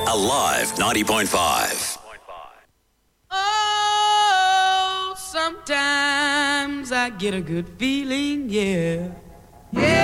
Alive 90.5. Oh, sometimes I get a good feeling, yeah. Yeah.